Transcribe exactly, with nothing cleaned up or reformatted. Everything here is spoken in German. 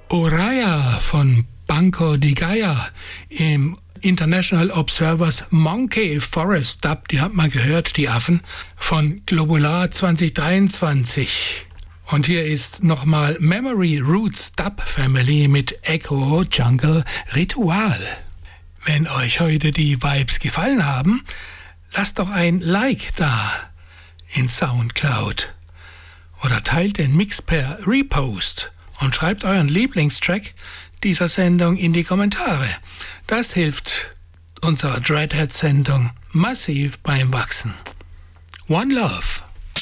Oraya von Banco de Gaia im International Observers Monkey Forest Dub, die hat man gehört, die Affen, von Globular zwanzig dreiundzwanzig. Und hier ist nochmal Memory Roots Dub Family mit Echo Jungle Ritual. Wenn euch heute die Vibes gefallen haben, lasst doch ein Like da in Soundcloud oder teilt den Mix per Repost und schreibt euren Lieblingstrack dieser Sendung in die Kommentare. Das hilft unserer Dreadhead-Sendung massiv beim Wachsen. One Love.